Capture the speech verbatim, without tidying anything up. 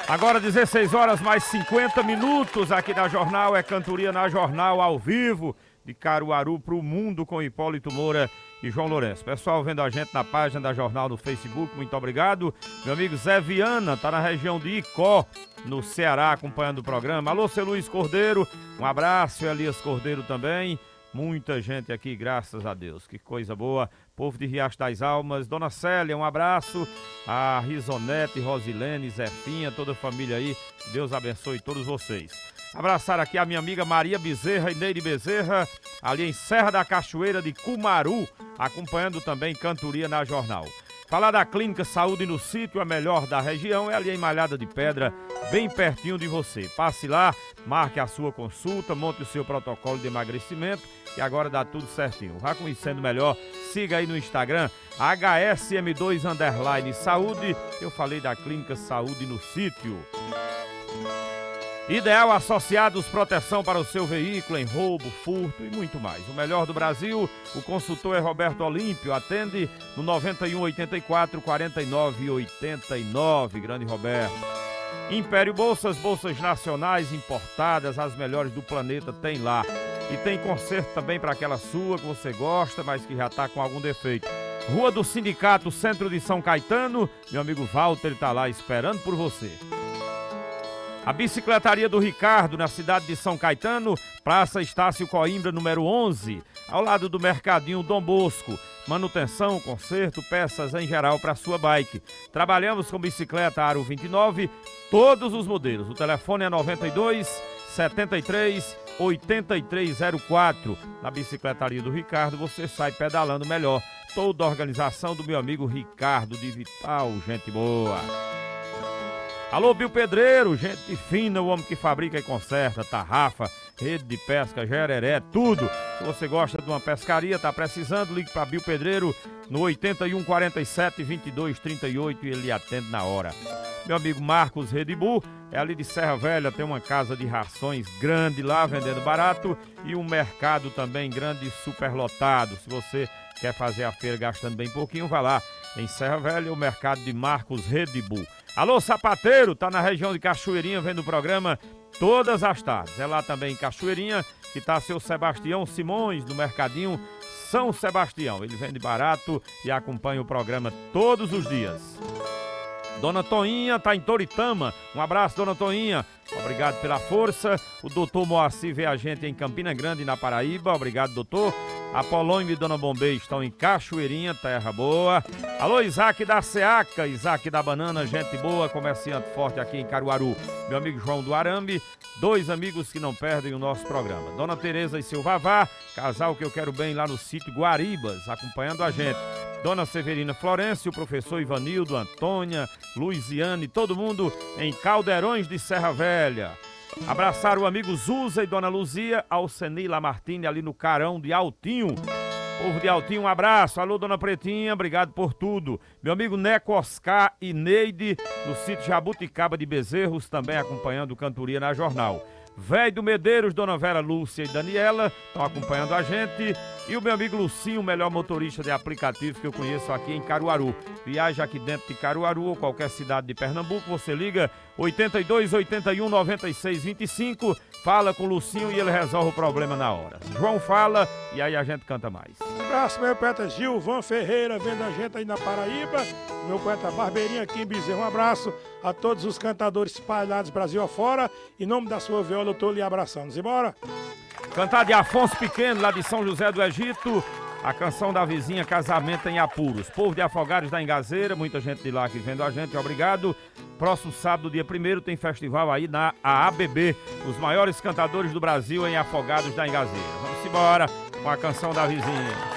Agora dezesseis horas mais cinquenta minutos aqui na Jornal, é Cantoria na Jornal ao vivo de Caruaru para o mundo com Hipólito Moura e João Lourenço. Pessoal vendo a gente na página da Jornal no Facebook, muito obrigado. Meu amigo Zé Viana tá na região de Icó, no Ceará, acompanhando o programa. Alô, seu Luiz Cordeiro, um abraço, e Elias Cordeiro também. Muita gente aqui, graças a Deus, que coisa boa. Povo de Riacho das Almas, Dona Célia, um abraço. A Risonete, Rosilene, Zefinha, toda a família aí, Deus abençoe todos vocês. Abraçar aqui a minha amiga Maria Bezerra e Neide Bezerra, ali em Serra da Cachoeira de Cumaru, acompanhando também Cantoria na Jornal. Falar da Clínica Saúde no Sítio, a melhor da região, é ali em Malhada de Pedra, bem pertinho de você. Passe lá, marque a sua consulta, monte o seu protocolo de emagrecimento e agora dá tudo certinho. Vá conhecendo melhor, siga aí no Instagram, H S M dois underline saúde, eu falei da Clínica Saúde no Sítio. Ideal Associados, proteção para o seu veículo em roubo, furto e muito mais. O melhor do Brasil, o consultor é Roberto Olímpio, atende no noventa e um, oitenta e quatro, quarenta e nove, oitenta e nove, grande Roberto. Império Bolsas, bolsas nacionais importadas, as melhores do planeta tem lá. E tem conserto também para aquela sua que você gosta, mas que já está com algum defeito. Rua do Sindicato, centro de São Caetano, meu amigo Walter está lá esperando por você. A Bicicletaria do Ricardo, na cidade de São Caetano, Praça Estácio Coimbra, número onze, ao lado do Mercadinho Dom Bosco. Manutenção, conserto, peças em geral para sua bike. Trabalhamos com bicicleta Aro vinte e nove, todos os modelos. O telefone é noventa e dois, setenta e três, oitenta e três zero quatro. Na Bicicletaria do Ricardo você sai pedalando melhor. Toda a organização do meu amigo Ricardo de Vital, gente boa. Alô, Bill Pedreiro, gente fina, o homem que fabrica e conserta, tarrafa, rede de pesca, jereré, tudo. Se você gosta de uma pescaria, tá precisando, ligue para Bill Pedreiro no oitenta e um, quarenta e sete, vinte e dois, trinta e oito e ele atende na hora. Meu amigo Marcos Redibu, é ali de Serra Velha, tem uma casa de rações grande lá, vendendo barato, e um mercado também grande e superlotado. Se você quer fazer a feira gastando bem pouquinho, vá lá em Serra Velha, o mercado de Marcos Redibu. Alô, sapateiro, tá na região de Cachoeirinha vendo o programa todas as tardes. É lá também em Cachoeirinha que tá seu Sebastião Simões, do Mercadinho São Sebastião. Ele vende barato e acompanha o programa todos os dias. Dona Toinha tá em Toritama. Um abraço, Dona Toinha. Obrigado pela força. O doutor Moacir vê a gente em Campina Grande, na Paraíba. Obrigado, doutor. Apolônio e Dona Bombei estão em Cachoeirinha, terra boa. Alô, Isaac da Seaca, Isaac da Banana, gente boa, comerciante forte aqui em Caruaru. Meu amigo João do Arambe, dois amigos que não perdem o nosso programa. Dona Tereza e seu Vavá, casal que eu quero bem lá no sítio Guaribas, acompanhando a gente. Dona Severina Florencio, o professor Ivanildo, Antônia, Luiziane, todo mundo em Caldeirões de Serra Velha. Abraçar o amigo Zuza e Dona Luzia, Alceni Lamartine ali no Carão de Altinho. Povo de Altinho, um abraço. Alô, Dona Pretinha, obrigado por tudo. Meu amigo Neco Oscar e Neide, no sítio Jabuticaba de Bezerros, também acompanhando Cantoria na Jornal. Véi do Medeiros, Dona Vera Lúcia e Daniela, estão acompanhando a gente. E o meu amigo Lucinho, o melhor motorista de aplicativo que eu conheço aqui em Caruaru. Viaja aqui dentro de Caruaru ou qualquer cidade de Pernambuco, você liga oitenta e dois, oitenta e um, noventa e seis, vinte e cinco, fala com o Lucinho e ele resolve o problema na hora. João fala e aí a gente canta mais. Um abraço, meu poeta Gilvan Ferreira, vendo a gente aí na Paraíba. Meu poeta Barbeirinho aqui em Bezerra. Um abraço a todos os cantadores espalhados Brasil afora. Em nome da sua viola, eu tô lhe abraçando. Simbora? Cantar de Afonso Pequeno, lá de São José do Egito. A canção da vizinha Casamento em Apuros. Povo de Afogados da Engazeira, muita gente de lá aqui vendo a gente, obrigado. Próximo sábado, dia primeiro, tem festival aí na A B B. Os maiores cantadores do Brasil em Afogados da Engazeira. Vamos embora com a canção da vizinha.